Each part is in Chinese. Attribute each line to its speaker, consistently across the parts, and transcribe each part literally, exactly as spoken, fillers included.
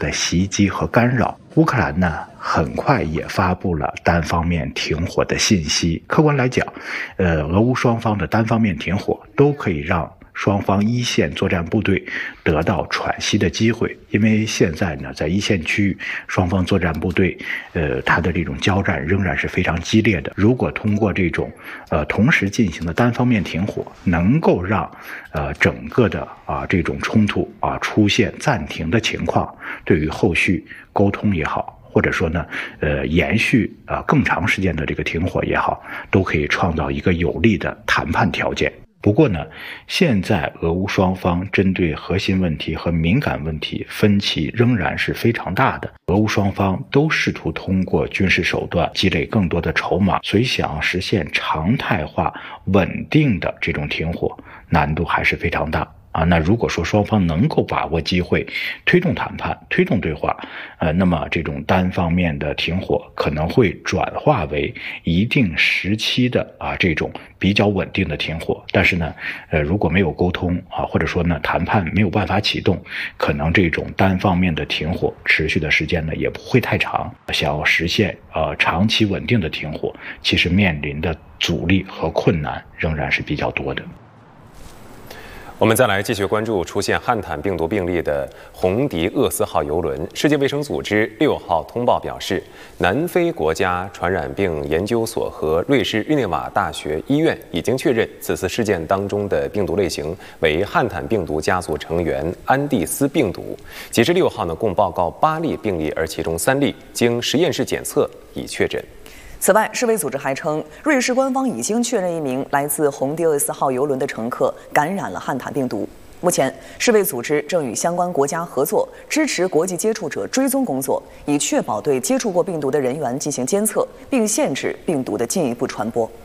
Speaker 1: 的袭击和干扰。乌克兰呢，很快也发布了单方面停火的信息。客观来讲，呃，俄乌双方的单方面停火都可以让双方一线作战部队得到喘息的机会，因为现在呢，在一线区域，双方作战部队，呃，它的这种交战仍然是非常激烈的。如果通过这种，呃，同时进行的单方面停火，能够让，呃，整个的啊这种冲突啊出现暂停的情况，对于后续沟通也好，或者说呢，呃，延续啊更长时间的这个停火也好，都可以创造一个有利的谈判条件。不过呢，现在俄乌双方针对核心问题和敏感问题分歧仍然是非常大的。俄乌双方都试图通过军事手段积累更多的筹码，所以想要实现常态化、稳定的这种停火，难度还是非常大。啊，那如果说双方能够把握机会，推动谈判、推动对话，呃，那么这种单方面的停火可能会转化为一定时期的啊这种比较稳定的停火。但是呢，呃，如果没有沟通啊，或者说呢谈判没有办法启动，可能这种单方面的停火持续的时间呢也不会太长。想要实现呃长期稳定的停火，其实面临的阻力和困难仍然是比较多的。
Speaker 2: 我们再来继续关注出现汉坦病毒病例的红迪厄斯号邮轮。世界卫生组织六号通报表示，南非国家传染病研究所和瑞士日内瓦大学医院已经确认此次事件当中的病毒类型为汉坦病毒家族成员安地斯病毒。截至六号呢，共报告八例病例，而其中三例经实验室检测已确诊。
Speaker 3: 此外，世卫组织还称，瑞士官方已经确认一名来自红迪厄斯号邮轮的乘客感染了汉坦病毒。目前，世卫组织正与相关国家合作，支持国际接触者追踪工作，以确保对接触过病毒的人员进行监测，并限制病毒的进一步传播。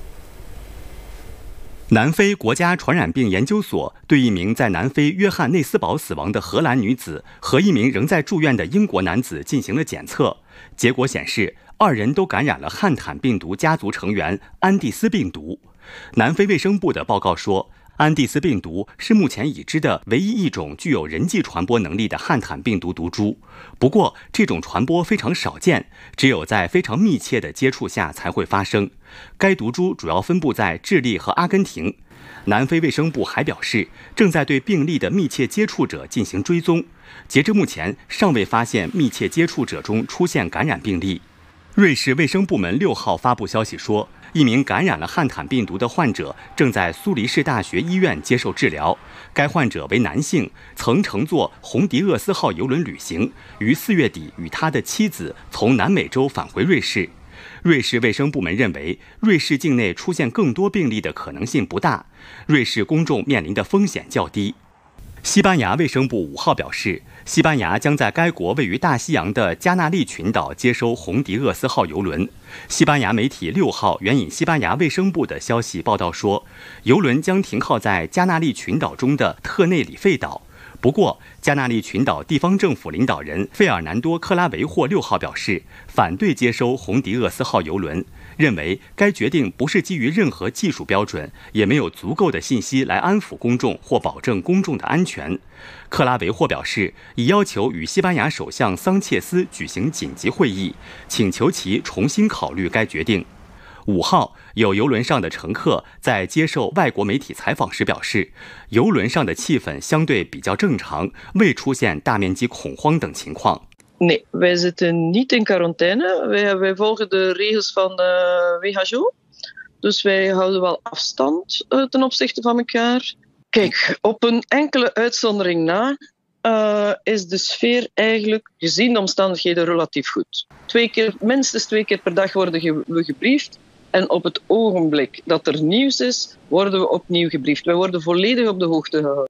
Speaker 4: 南非国家传染病研究所对一名在南非约翰内斯堡死亡的荷兰女子和一名仍在住院的英国男子进行了检测，结果显示，二人都感染了汉坦病毒家族成员安地斯病毒。南非卫生部的报告说，安地斯病毒是目前已知的唯一一种具有人际传播能力的汉坦病毒毒株。不过，这种传播非常少见，只有在非常密切的接触下才会发生。该毒株主要分布在智利和阿根廷。南非卫生部还表示，正在对病例的密切接触者进行追踪。截至目前，尚未发现密切接触者中出现感染病例。瑞士卫生部门六号发布消息说，一名感染了汉坦病毒的患者正在苏黎世大学医院接受治疗。该患者为男性，曾乘坐红迪厄斯号邮轮旅行，于四月底与他的妻子从南美洲返回瑞士。瑞士卫生部门认为，瑞士境内出现更多病例的可能性不大，瑞士公众面临的风险较低。西班牙卫生部五号表示，西班牙将在该国位于大西洋的加纳利群岛接收红迪厄斯号邮轮。西班牙媒体六号援引西班牙卫生部的消息报道说，邮轮将停靠在加纳利群岛中的特内里费岛。不过，加纳利群岛地方政府领导人费尔南多·克拉维霍六号表示，反对接收红迪厄斯号邮轮，认为该决定不是基于任何技术标准，也没有足够的信息来安抚公众或保证公众的安全。克拉维霍表示，已要求与西班牙首相桑切斯举行紧急会议，请求其重新考虑该决定。五号，有邮轮上的乘客在接受外国媒体采访时表示，邮轮上的气氛相对比较正常，未出现大面积恐慌等情况。
Speaker 5: Nee, wij zitten niet in quarantaine. Wij, wij volgen de regels van de W H O. Dus wij houden wel afstand uh, ten opzichte van elkaar. Kijk, op een enkele uitzondering na uh, is de sfeer eigenlijk, gezien de omstandigheden, relatief goed. Twee keer, minstens twee keer per dag worden ge, we gebriefd. En op het ogenblik dat er nieuws is, worden we opnieuw gebriefd. Wij worden volledig op de hoogte gehouden.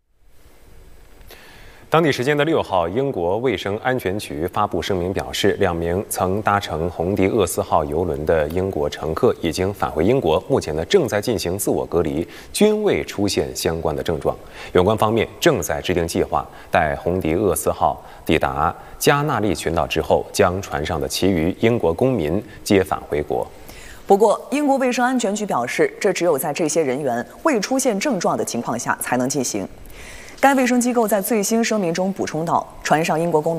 Speaker 2: 当地时间的六号，英国卫生安全局发布声明表示，两名曾搭乘红迪厄斯号邮轮的英国乘客已经返回英国，目前呢正在进行自我隔离，均未出现相关的症状。有关方面正在制定计划，待红迪厄斯号抵达加纳利群岛之后，将船上的其余英国公民接返回国。
Speaker 3: 不过，英国卫生安全局表示，这只有在这些人员未出现症状的情况下才能进行。该卫生机构在最新声明中补充道，船上英国公民